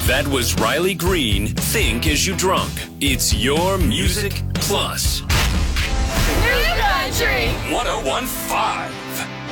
That was Riley Green, Think As You Drunk. It's your Music Plus. New Country 1015.